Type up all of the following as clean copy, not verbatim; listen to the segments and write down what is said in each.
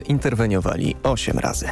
Interweniowali 8 razy.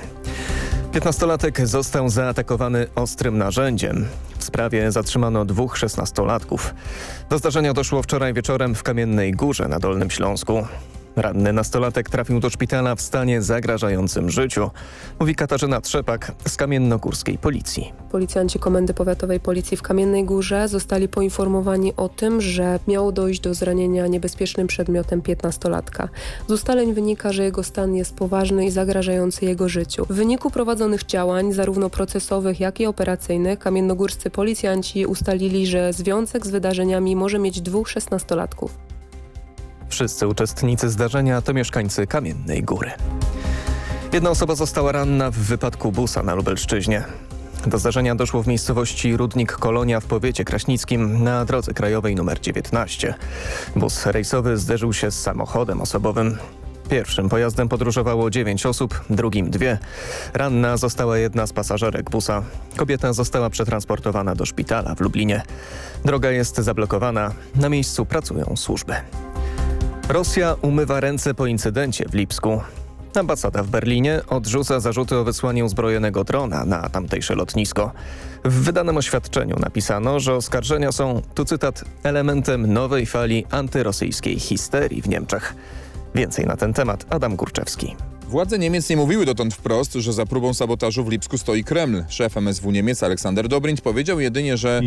15-latek został zaatakowany ostrym narzędziem. W sprawie zatrzymano 2 szesnastolatków. Do zdarzenia doszło wczoraj wieczorem w Kamiennej Górze na Dolnym Śląsku. Ranny nastolatek trafił do szpitala w stanie zagrażającym życiu, mówi Katarzyna Trzepak z kamiennogórskiej policji. Policjanci Komendy Powiatowej Policji w Kamiennej Górze zostali poinformowani o tym, że miało dojść do zranienia niebezpiecznym przedmiotem 15-latka. Z ustaleń wynika, że jego stan jest poważny i zagrażający jego życiu. W wyniku prowadzonych działań, zarówno procesowych, jak i operacyjnych, kamiennogórscy policjanci ustalili, że związek z wydarzeniami może mieć 2 szesnastolatków. Wszyscy uczestnicy zdarzenia to mieszkańcy Kamiennej Góry. Jedna osoba została ranna w wypadku busa na Lubelszczyźnie. Do zdarzenia doszło w miejscowości Rudnik Kolonia w powiecie kraśnickim na drodze krajowej nr 19. Bus rejsowy zderzył się z samochodem osobowym. Pierwszym pojazdem podróżowało 9 osób, drugim 2. Ranna została jedna z pasażerek busa. Kobieta została przetransportowana do szpitala w Lublinie. Droga jest zablokowana. Na miejscu pracują służby. Rosja umywa ręce po incydencie w Lipsku. Ambasada w Berlinie odrzuca zarzuty o wysłaniu uzbrojonego drona na tamtejsze lotnisko. W wydanym oświadczeniu napisano, że oskarżenia są, tu cytat, elementem nowej fali antyrosyjskiej histerii w Niemczech. Więcej na ten temat Adam Górczewski. Władze Niemiec nie mówiły dotąd wprost, że za próbą sabotażu w Lipsku stoi Kreml. Szef MSW Niemiec Aleksander Dobrindt powiedział jedynie, że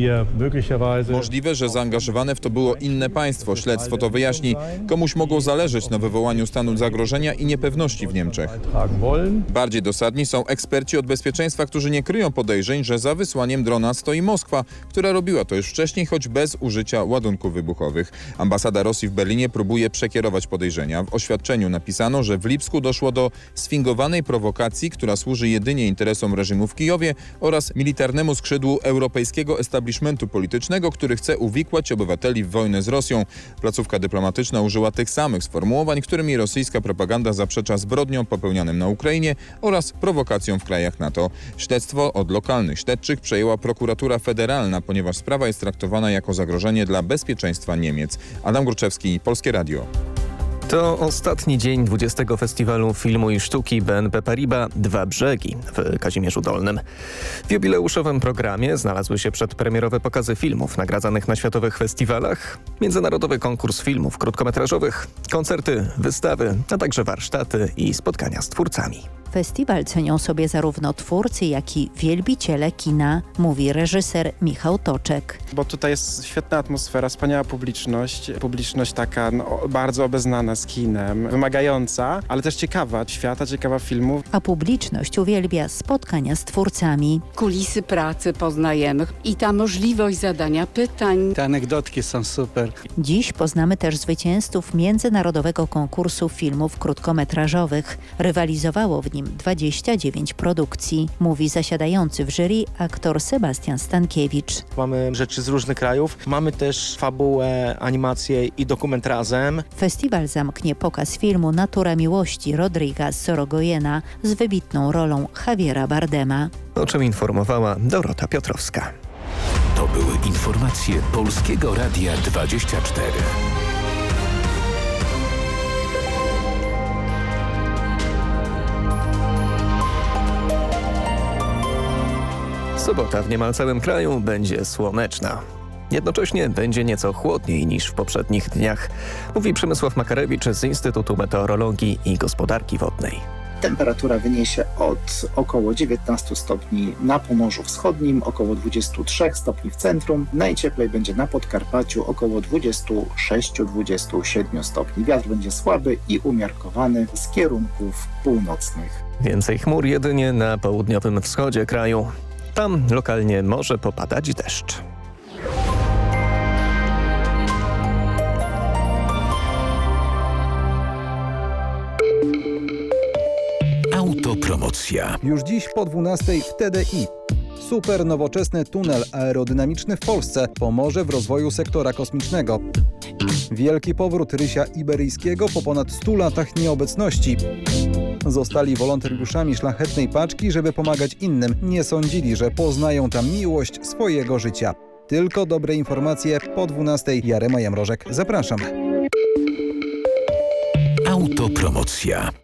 możliwe, że zaangażowane w to było inne państwo. Śledztwo to wyjaśni. Komuś mogło zależeć na wywołaniu stanu zagrożenia i niepewności w Niemczech. Bardziej dosadni są eksperci od bezpieczeństwa, którzy nie kryją podejrzeń, że za wysłaniem drona stoi Moskwa, która robiła to już wcześniej, choć bez użycia ładunków wybuchowych. Ambasada Rosji w Berlinie próbuje przekierować podejrzenia. W oświadczeniu napisano, że w Lipsku doszło do sfingowanej prowokacji, która służy jedynie interesom reżimu w Kijowie oraz militarnemu skrzydłu europejskiego establishmentu politycznego, który chce uwikłać obywateli w wojnę z Rosją. Placówka dyplomatyczna użyła tych samych sformułowań, którymi rosyjska propaganda zaprzecza zbrodniom popełnianym na Ukrainie oraz prowokacjom w krajach NATO. Śledztwo od lokalnych śledczych przejęła prokuratura federalna, ponieważ sprawa jest traktowana jako zagrożenie dla bezpieczeństwa Niemiec. Adam Górczewski, Polskie Radio. To ostatni dzień 20. Festiwalu Filmu i Sztuki BNP Paribas Dwa Brzegi w Kazimierzu Dolnym. W jubileuszowym programie znalazły się przedpremierowe pokazy filmów nagradzanych na światowych festiwalach, międzynarodowy konkurs filmów krótkometrażowych, koncerty, wystawy, a także warsztaty i spotkania z twórcami. Festiwal cenią sobie zarówno twórcy, jak i wielbiciele kina, mówi reżyser Michał Toczek. Bo tutaj jest świetna atmosfera, wspaniała publiczność taka bardzo obeznana z kinem, wymagająca, ale też ciekawa świata, ciekawa filmów. A publiczność uwielbia spotkania z twórcami. Kulisy pracy poznajemy i ta możliwość zadania pytań. Te anegdotki są super. Dziś poznamy też zwycięzców międzynarodowego konkursu filmów krótkometrażowych. Rywalizowało w nim 29 produkcji, mówi zasiadający w jury aktor Sebastian Stankiewicz. Mamy rzeczy z różnych krajów, mamy też fabułę, animację i dokument razem. Festiwal zamknie pokaz filmu Natura miłości Rodriga Sorogoyena z wybitną rolą Javiera Bardema. O czym informowała Dorota Piotrowska. To były informacje Polskiego Radia 24. Sobota w niemal całym kraju będzie słoneczna. Jednocześnie będzie nieco chłodniej niż w poprzednich dniach, mówi Przemysław Makarewicz z Instytutu Meteorologii i Gospodarki Wodnej. Temperatura wyniesie od około 19 stopni na Pomorzu Wschodnim, około 23 stopni w centrum. Najcieplej będzie na Podkarpaciu, około 26-27 stopni. Wiatr będzie słaby i umiarkowany z kierunków północnych. Więcej chmur jedynie na południowym wschodzie kraju. Tam lokalnie może popadać deszcz. Autopromocja. Już dziś po 12:00 w TDI. Super nowoczesny tunel aerodynamiczny w Polsce pomoże w rozwoju sektora kosmicznego. Wielki powrót rysia iberyjskiego po ponad 100 latach nieobecności. Zostali wolontariuszami Szlachetnej Paczki, żeby pomagać innym. Nie sądzili, że poznają tam miłość swojego życia. Tylko dobre informacje po 12:00. Jarema Jamrożek, zapraszam. Autopromocja.